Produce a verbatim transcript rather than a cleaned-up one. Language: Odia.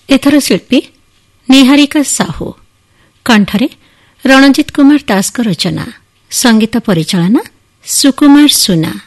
ଏଥର ଶିଳ୍ପୀ ନିହାରିକା ସାହୁ, କଣ୍ଠରେ ରଣଜିତ କୁମାର ଦାସଙ୍କ ରଚନା, ସଙ୍ଗୀତ ପରିଚାଳନା ସୁକୁମାର ସୁନା।